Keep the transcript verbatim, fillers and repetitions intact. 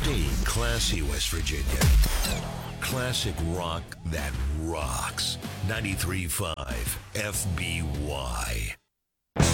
Hey, classy West Virginia. Classic rock that rocks. ninety-three point five F B Y.